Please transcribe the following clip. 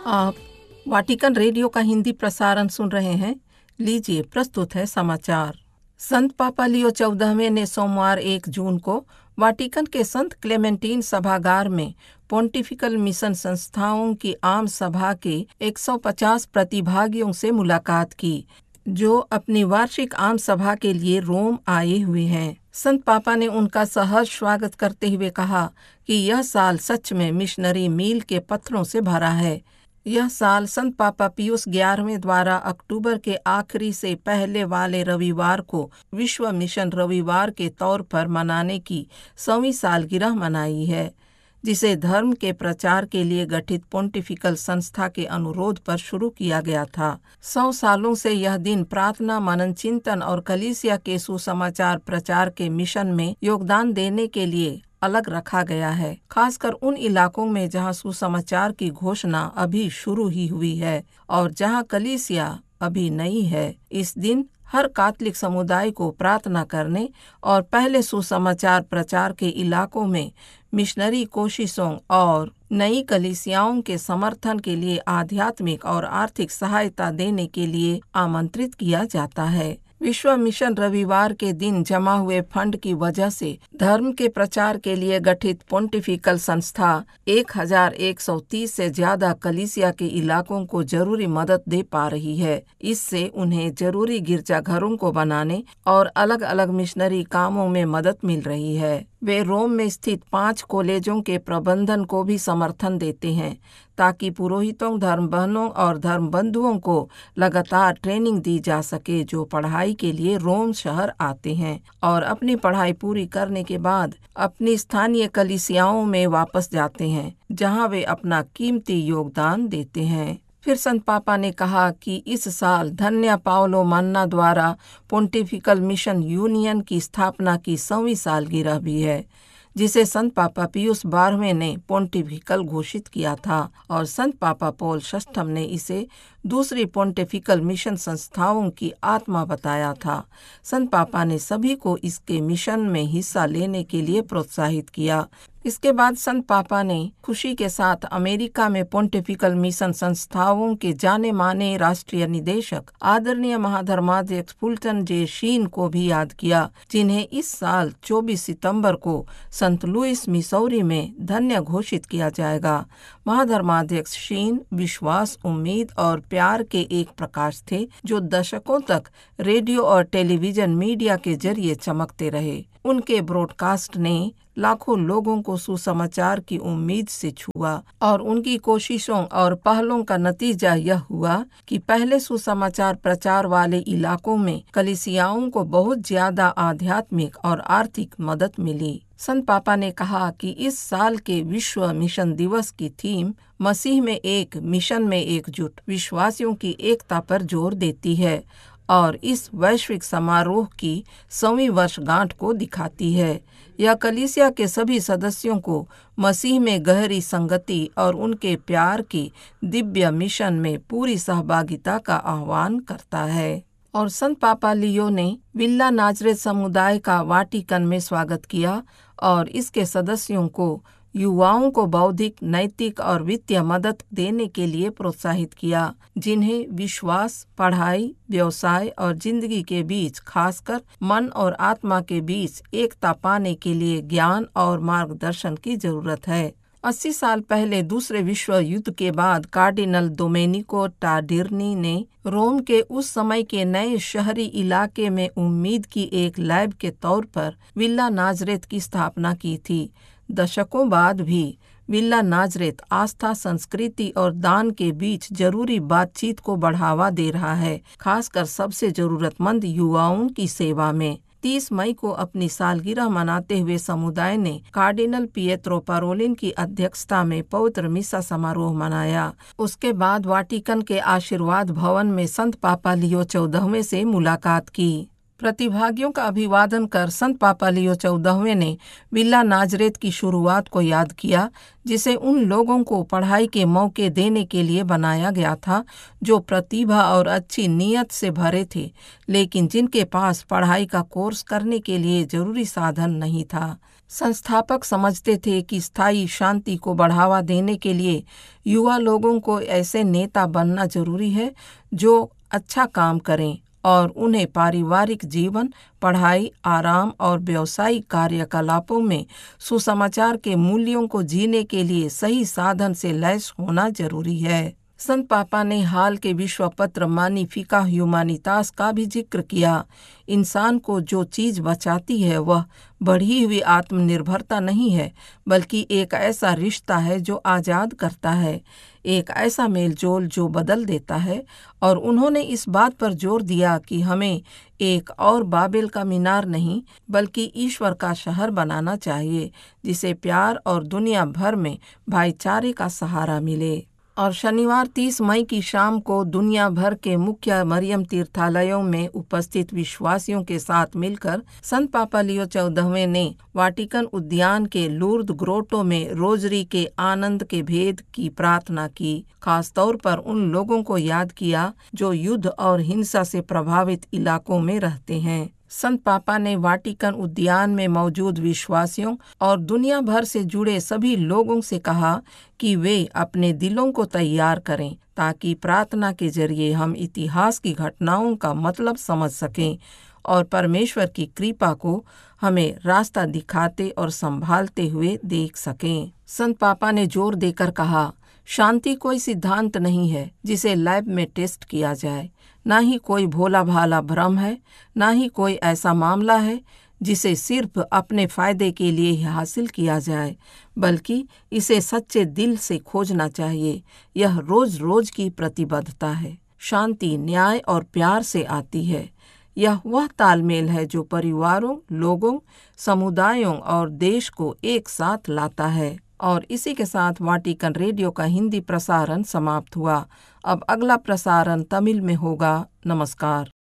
आप Vatican radio का हिंदी प्रसारण सुन रहे हैं। लीजिए, प्रस्तुत है समाचार। संत पापा लियो 14वें ने सोमवार 1 जून को वाटिकन के संत क्लेमेंटीन सभागार में पोंटिफिकल मिशन संस्थाओं की आम सभा के 150 प्रतिभागियों से मुलाकात की, जो अपनी वार्षिक आम सभा के लिए रोम आए हुए हैं। संत पापा ने उनका सहर्ष स्वागत करते हुए कहा कि यह साल सच में मिशनरी मील के पत्थरों से भरा है। यह साल संत पापा पियुस 11वें द्वारा अक्टूबर के आखिरी से पहले वाले रविवार को विश्व मिशन रविवार के तौर पर मनाने की 100वीं सालगिरह मनाई है, जिसे धर्म के प्रचार के लिए गठित पोंटिफिकल संस्था के अनुरोध पर शुरू किया गया था। 100 सालों से यह दिन प्रार्थना, मनन, चिंतन और कलीसिया के सुसमाचार प्रचार के मिशन में योगदान देने के लिए अलग रखा गया है, खासकर उन इलाकों में जहां सुसमाचार की घोषणा अभी शुरू ही हुई है और जहां कलीसिया अभी नई है। इस दिन हर कैथोलिक समुदाय को प्रार्थना करने और पहले सुसमाचार प्रचार के इलाकों में मिशनरी कोशिशों और नई कलीसियाओं के समर्थन के लिए आध्यात्मिक और आर्थिक सहायता देने के लिए आमंत्रित किया जाता है। विश्व मिशन रविवार के दिन जमा हुए फंड की वजह से धर्म के प्रचार के लिए गठित पोंटिफिकल संस्था 1130 से ज्यादा कलीसिया के इलाकों को जरूरी मदद दे पा रही है। इससे उन्हें जरूरी गिरजाघरों को बनाने और अलग अलग मिशनरी कामों में मदद मिल रही है। वे रोम में स्थित 5 कॉलेजों के प्रबंधन को भी समर्थन देते हैं, ताकि पुरोहितों, धर्म बहनों और धर्म बंधुओं को लगातार ट्रेनिंग दी जा सके, जो पढ़ाई के लिए रोम शहर आते हैं और अपनी पढ़ाई पूरी करने के बाद अपनी स्थानीय कलीसियाओं में वापस जाते हैं, जहां वे अपना कीमती योगदान देते हैं। फिर संत पापा ने कहा कि इस साल धन्य पाओलो मन्ना द्वारा पोंटिफिकल मिशन यूनियन की स्थापना की 100वीं सालगिरह भी है, जिसे संत पापा पियुस 12वें ने पोंटिफिकल घोषित किया था और संत पापा पॉल VI ने इसे दूसरी पोंटिफिकल मिशन संस्थाओं की आत्मा बताया था। संत पापा ने सभी को इसके मिशन में हिस्सा लेने के लिए प्रोत्साहित किया। इसके बाद संत पापा ने खुशी के साथ अमेरिका में पोंटिफिकल मिशन संस्थाओं के जाने माने राष्ट्रीय निदेशक आदरणीय महाधर्माध्यक्ष फुल्टन जे शीन को भी याद किया, जिन्हें इस साल 24 सितंबर को संत लुइस, मिसौरी में धन्य घोषित किया जाएगा। महाधर्माध्यक्ष शीन विश्वास, उम्मीद और प्यार के एक प्रकाश थे, जो दशकों तक रेडियो और टेलीविजन मीडिया के जरिए चमकते रहे। उनके ब्रॉडकास्ट ने लाखों लोगों को सुसमाचार की उम्मीद से छुआ और उनकी कोशिशों और पहलों का नतीजा यह हुआ कि पहले सुसमाचार प्रचार वाले इलाकों में कलीसियाओं को बहुत ज्यादा आध्यात्मिक और आर्थिक मदद मिली। संत पापा ने कहा कि इस साल के विश्व मिशन दिवस की थीम मसीह में एक, मिशन में एकजुट, विश्वासियों की एकता पर जोर देती है और इस वैश्विक समारोह की 100वीं वर्षगांठ को दिखाती है। यह कलीसिया के सभी सदस्यों को मसीह में गहरी संगति और उनके प्यार की दिव्य मिशन में पूरी सहभागिता का आह्वान करता है। और संत पापा लियो ने विल्ला नाजरेथ समुदाय का वाटिकन में स्वागत किया और इसके सदस्यों को युवाओं को बौद्धिक, नैतिक और वित्तीय मदद देने के लिए प्रोत्साहित किया, जिन्हें विश्वास, पढ़ाई, व्यवसाय और जिंदगी के बीच, खासकर मन और आत्मा के बीच एकता पाने के लिए ज्ञान और मार्गदर्शन की जरूरत है। 80 साल पहले दूसरे विश्व युद्ध के बाद कार्डिनल डोमेनिको टार्डिनी ने रोम के उस समय के नए शहरी इलाके में उम्मीद की एक लैब के तौर पर विल्ला नाजरेथ की स्थापना की थी। दशकों बाद भी विल्ला नाजरेथ आस्था, संस्कृति और दान के बीच जरूरी बातचीत को बढ़ावा दे रहा है, खासकर सबसे जरूरतमंद युवाओं की सेवा में। 30 मई को अपनी सालगिरह मनाते हुए समुदाय ने कार्डिनल पिएत्रो पारोलिन की अध्यक्षता में पवित्र मिसा समारोह मनाया। उसके बाद वाटिकन के आशीर्वाद भवन में संत पापा लियो 14वें से मुलाकात की। प्रतिभागियों का अभिवादन कर संत पापा लियो 14वें ने विल्ला नाजरेथ की शुरुआत को याद किया, जिसे उन लोगों को पढ़ाई के मौके देने के लिए बनाया गया था जो प्रतिभा और अच्छी नीयत से भरे थे, लेकिन जिनके पास पढ़ाई का कोर्स करने के लिए जरूरी साधन नहीं था। संस्थापक समझते थे कि स्थायी शांति को बढ़ावा देने के लिए युवा लोगों को ऐसे नेता बनना जरूरी है जो अच्छा काम करें और उन्हें पारिवारिक जीवन, पढ़ाई, आराम और व्यावसायिक कार्यकलापों में सुसमाचार के मूल्यों को जीने के लिए सही साधन से लैस होना जरूरी है। संत पापा ने हाल के विश्व पत्र मैग्निफिका ह्यूमैनिटास का भी जिक्र किया। इंसान को जो चीज बचाती है वह बढ़ी हुई आत्मनिर्भरता नहीं है, बल्कि एक ऐसा रिश्ता है जो आजाद करता है, एक ऐसा मेलजोल जो बदल देता है। और उन्होंने इस बात पर जोर दिया कि हमें एक और बाबेल का मीनार नहीं बल्कि ईश्वर का शहर बनाना चाहिए, जिसे प्यार और दुनिया भर में भाईचारे का सहारा मिले। और शनिवार 30 मई की शाम को दुनिया भर के मुख्य मरियम तीर्थालयों में उपस्थित विश्वासियों के साथ मिलकर संत पापा लियो 14वें ने वाटिकन उद्यान के लूर्द ग्रोटो में रोजरी के आनंद के भेद की प्रार्थना की। खास तौर पर उन लोगों को याद किया जो युद्ध और हिंसा से प्रभावित इलाकों में रहते हैं। संत पापा ने वाटिकन उद्यान में मौजूद विश्वासियों और दुनिया भर से जुड़े सभी लोगों से कहा कि वे अपने दिलों को तैयार करें ताकि प्रार्थना के जरिए हम इतिहास की घटनाओं का मतलब समझ सकें और परमेश्वर की कृपा को हमें रास्ता दिखाते और संभालते हुए देख सकें। संत पापा ने जोर देकर कहा, शांति कोई सिद्धांत नहीं है जिसे लैब में टेस्ट किया जाए, ना ही कोई भोला भाला भ्रम है, ना ही कोई ऐसा मामला है जिसे सिर्फ अपने फायदे के लिए ही हासिल किया जाए, बल्कि इसे सच्चे दिल से खोजना चाहिए। यह रोज रोज की प्रतिबद्धता है। शांति न्याय और प्यार से आती है। यह वह तालमेल है जो परिवारों, लोगों, समुदायों और देश को एक साथ लाता है। और इसी के साथ वाटिकन रेडियो का हिंदी प्रसारण समाप्त हुआ। अब अगला प्रसारण तमिल में होगा। नमस्कार।